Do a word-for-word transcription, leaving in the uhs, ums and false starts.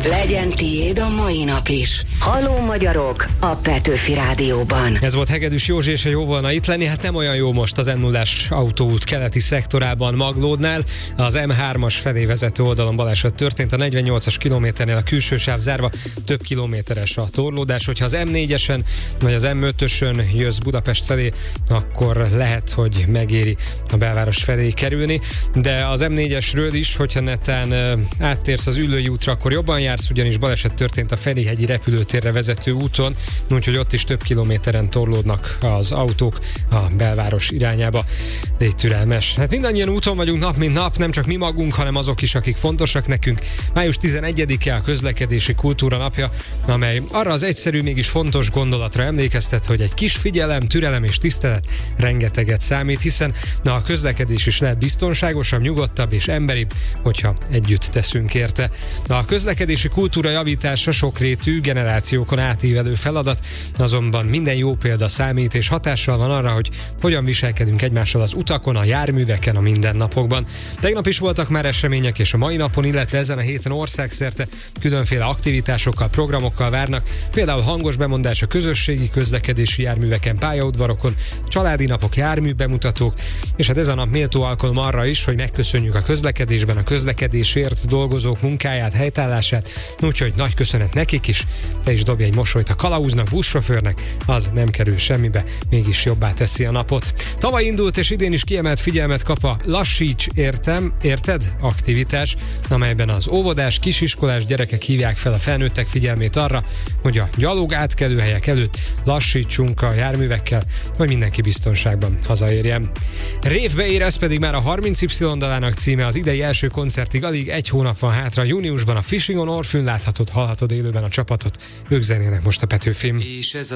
Legyen tiéd a mai nap is. Halló magyarok a Petőfi Rádióban. Ez volt Hegedűs Józsi, és jó volna itt lenni, hát nem olyan jó most az em nullás autóút keleti szektorában Maglódnál. Az em hármas felé vezető oldalon baleset történt, a negyvennyolcas kilométernél a külső sáv zárva, több kilométeres a torlódás. Hogyha az em négyesen vagy az em ötösön jössz Budapest felé, akkor lehet, hogy megéri a belváros felé kerülni, de az em négyesről is, hogyha netán áttérsz az Üllői útra, akkor jobban jársz, ugyanis baleset történt a Ferihegyi repülőtérre vezető úton, úgyhogy ott is több kilométeren torlódnak az autók a belváros irányába. Légy türelmes. Hát mindannyian úton vagyunk nap mint nap, nem csak mi magunk, hanem azok is, akik fontosak nekünk. május tizenegyedike a közlekedési kultúra napja, amely arra az egyszerű, mégis fontos gondolatra emlékeztet, hogy egy kis figyelem, türelem és tisztelet rengeteget számít, hiszen na, a közlekedés is lehet biztonságosabb, nyugodtabb és emberibb, hogyha együtt teszünk érte. A közlekedési kultúra javítása sokrétű, generációkon átívelő feladat, azonban minden jó példa számít, és hatással van arra, hogy hogyan viselkedünk egymással az utakon, a járműveken, a mindennapokban. Tegnap is voltak már események, és a mai napon, illetve ezen a héten országszerte különféle aktivitásokkal, programokkal várnak, például hangos bemondás a közösségi közlekedési járműveken, pályaudvarokon, családi napok, jármű bemutatók, és hát ez a nap méltó alkalom arra is, hogy megköszönjük a közlekedésben a közlekedésért dolgozók munkáját, helytállását, úgyhogy nagy köszönet nekik is, te is dobj egy mosolyt a kalauznak, buszsofőrnek, az nem kerül semmibe, mégis jobbá teszi a napot. Tavaly indult és idén is kiemelt figyelmet kap a Lassíts, értem, érted? Aktivitás, amelyben az óvodás, kisiskolás gyerekek hívják fel a felnőttek figyelmét arra, hogy a gyalog átkelőhelyek előtt lassítsunk a járművekkel, hogy mindenki biztonságban hazaérjen. Révbe ér, ez pedig már a harminc Y dalának címe, az idei első koncertig alig egy hónap van hátra, júniusban a Fishing on Orfűn láthatod, hallhatod élőben a csapatot, ők zenélnek most a Petőfin. És ez